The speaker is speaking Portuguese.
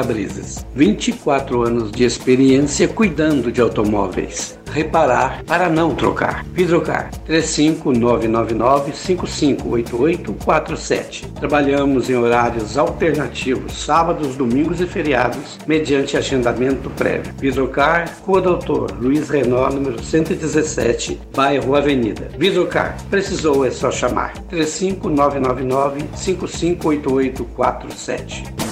para-brisas. 24 anos de experiência cuidando de automóveis. Reparar para não trocar. Vidrocar 35999-558847. Trabalhamos em horários alternativos, sábados, domingos e feriados, mediante agendamento prévio. Vidrocar, Rua Doutor Luiz Renault, número 117, bairro Avenida. Vidrocar, precisou é só chamar. 35999-558847.